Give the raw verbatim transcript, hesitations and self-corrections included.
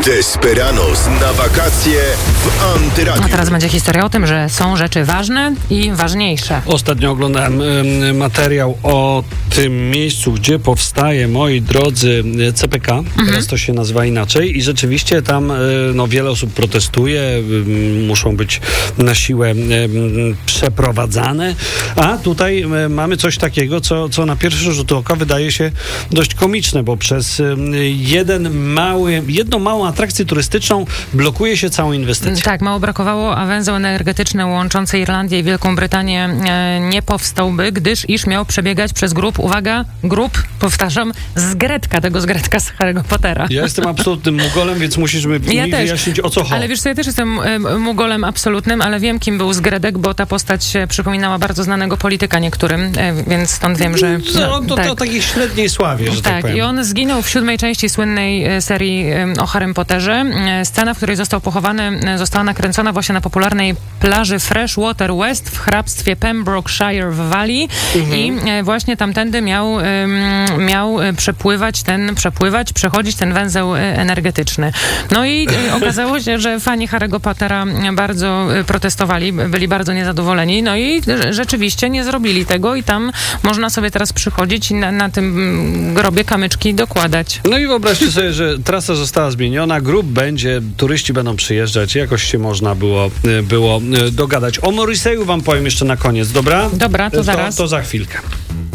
Desperados na wakacje w Antyradiu. A teraz będzie historia o tym, że są rzeczy ważne i ważniejsze. Ostatnio oglądałem y, materiał o tym miejscu, gdzie powstaje, moi drodzy, C P K. Mhm. Teraz to się nazywa inaczej. I rzeczywiście tam y, no, wiele osób protestuje. Y, muszą być na siłę y, przeprowadzane. A tutaj y, mamy coś takiego, co, co na pierwszy rzut oka wydaje się dość komiczne, bo przez y, jeden mały, jedną małą atrakcję turystyczną blokuje się całą inwestycję. Tak, mało brakowało, a węzeł energetyczny łączący Irlandię i Wielką Brytanię e, nie powstałby, gdyż iż miał przebiegać przez grób, uwaga, grób, powtarzam, zgredka, tego zgredka z Harry'ego Pottera. Ja jestem absolutnym mugolem, więc musisz mi, ja mi też. wyjaśnić, o co chodzi. Ale wiesz co, ja też jestem e, mugolem absolutnym, ale wiem, kim był Zgredek, bo ta postać e, przypominała bardzo znanego polityka niektórym, e, więc stąd wiem, że... No, to, tak. to takiej średniej sławie, że tak, tak powiem. I on zginął w siódmej części słynnej e, serii e, o Harrym Potterze. E, scena, w której został pochowany, e, została nakręcona właśnie na popularnej plaży Freshwater West w hrabstwie Pembrokeshire w Walii mhm. i e, właśnie tamtędy miał, e, miał przepływać ten, przepływać, przechodzić ten węzeł energetyczny. No i e, okazało się, że fani Harry'ego Pottera bardzo protestowali, byli bardzo niezadowoleni, no i rzeczywiście nie zrobili tego i tam można sobie teraz przychodzić i na, na tym grobie kamyczki dokładać. No i wyobraźcie sobie, że trasa została zmieniona, grób będzie, turyści będą przyjeżdżać, jakoś się można było, było dogadać. O Morrissey'u wam powiem jeszcze na koniec, dobra? Dobra, to zaraz. To, to za chwilkę.